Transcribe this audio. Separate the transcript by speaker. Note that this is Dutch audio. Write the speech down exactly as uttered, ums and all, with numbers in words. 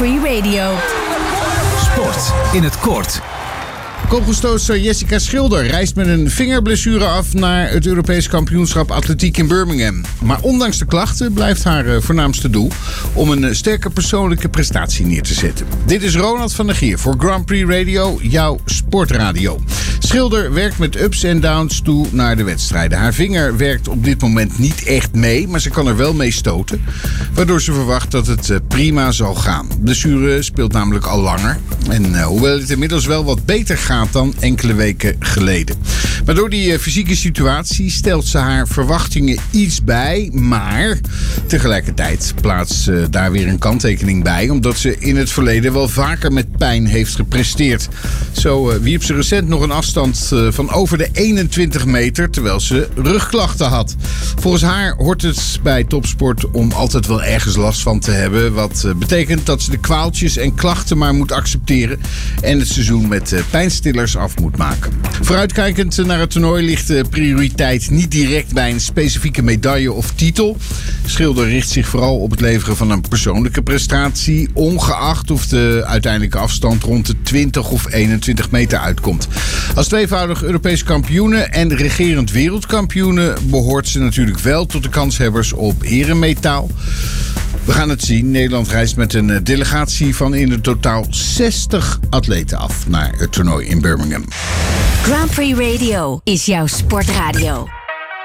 Speaker 1: Prix Radio.
Speaker 2: Sport in het kort.
Speaker 3: Kopgestootster Jessica Schilder reist met een vingerblessure af naar het Europees kampioenschap atletiek in Birmingham. Maar ondanks de klachten blijft haar voornaamste doel om een sterke persoonlijke prestatie neer te zetten. Dit is Ronald van der Gier voor Grand Prix Radio, jouw sportradio. Schilder werkt met ups en downs toe naar de wedstrijden. Haar vinger werkt op dit moment niet echt mee, maar ze kan er wel mee stoten. Waardoor ze verwacht dat het prima zal gaan. De blessure speelt namelijk al langer. En uh, hoewel het inmiddels wel wat beter gaat dan enkele weken geleden. Maar door die uh, fysieke situatie stelt ze haar verwachtingen iets bij. Maar tegelijkertijd plaatst ze daar weer een kanttekening bij. Omdat ze in het verleden wel vaker met pijn heeft gepresteerd. Zo uh, wierp ze recent nog een afstand uh, van over de eenentwintig meter. Terwijl ze rugklachten had. Volgens haar hoort het bij topsport om altijd wel ergens last van te hebben. Wat uh, betekent dat ze de kwaaltjes en klachten maar moet accepteren. En het seizoen met uh, pijnstillers af moet maken. Vooruitkijkend naar het toernooi ligt de prioriteit niet direct bij een specifieke medaille of titel. Schilder richt zich vooral op het leveren van een persoonlijke prestatie, ongeacht of de uiteindelijke afstand rond de twintig of eenentwintig meter uitkomt. Als tweevoudig Europees kampioene en regerend wereldkampioene behoort ze natuurlijk wel tot de kanshebbers op eremetaal. We gaan het zien. Nederland reist met een delegatie van in het totaal zestig atleten af naar het toernooi in Birmingham.
Speaker 1: Grand Prix Radio is jouw sportradio.